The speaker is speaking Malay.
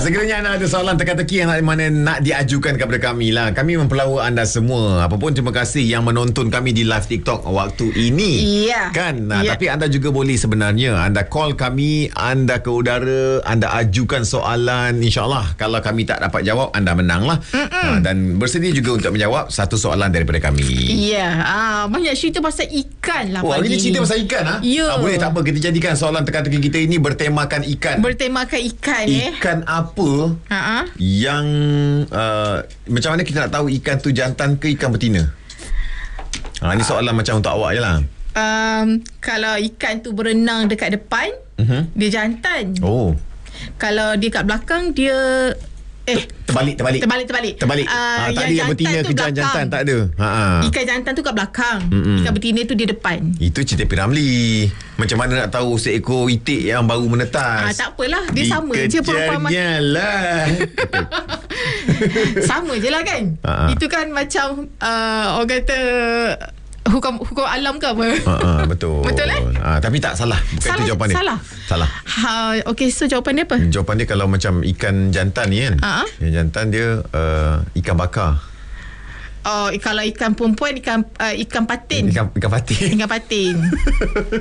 Sekiranya anda ada soalan teka-teki yang nak diajukan kepada kami lah, kami mempelawa anda semua. Apapun, terima kasih yang menonton kami di live TikTok waktu ini. Kan? Tapi anda juga boleh sebenarnya anda call kami, anda ke udara, anda ajukan soalan. InsyaAllah kalau kami tak dapat jawab, anda menang lah. Dan bersedia juga untuk menjawab satu soalan daripada kami. Banyak cerita pasal ikan lah pagi ini. Cerita pasal ikan boleh, tak apa, kita jadikan soalan teka-teki kita ini bertemakan ikan. Ikan apa yang macam mana kita nak tahu ikan tu jantan ke ikan betina? Ini soalan macam untuk awak je lah. Kalau ikan tu berenang dekat depan, dia jantan. Kalau dia kat belakang, dia Terbalik. Tadi yang betina tu kejar jantan, tak ada. Ikan jantan tu kat belakang, ikan betina tu di depan. Itu cerita P. Ramlee. Macam mana nak tahu seekor itik yang baru menetas? Tak apalah, dia sama je perumpamaan. Lah. Sama je lah kan. Itu kan macam orang kata hukum alam ke apa? Betul. Betul tapi tak salah. Bukan salah, itu jawapan dia. Salah. Okey, so jawapan dia apa? Jawapan dia kalau macam ikan jantan ni kan. Yang jantan dia ikan bakar. Kalau ikan perempuan, ikan patin. Ikan patin. Ikan patin.